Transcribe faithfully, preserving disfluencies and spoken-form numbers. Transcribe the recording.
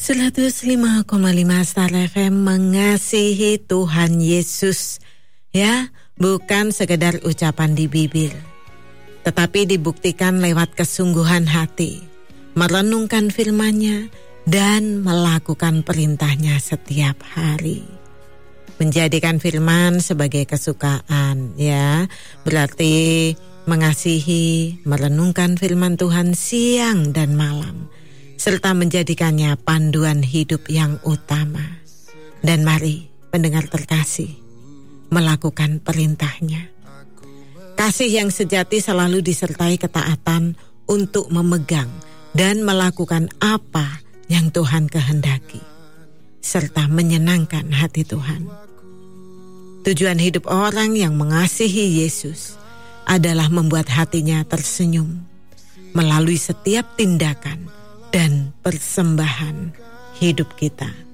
seratus lima koma lima Star F M mengasihi Tuhan Yesus, ya, bukan sekedar ucapan di bibir, tetapi dibuktikan lewat kesungguhan hati, merenungkan firman-Nya dan melakukan perintahnya setiap hari. Menjadikan firman sebagai kesukaan, ya, berarti mengasihi, merenungkan firman Tuhan siang dan malam, serta menjadikannya panduan hidup yang utama. Dan mari, pendengar terkasih, melakukan perintahnya. Kasih yang sejati selalu disertai ketaatan untuk memegang dan melakukan apa yang Tuhan kehendaki, serta menyenangkan hati Tuhan. Tujuan hidup orang yang mengasihi Yesus adalah membuat hatinya tersenyum melalui setiap tindakan dan persembahan hidup kita.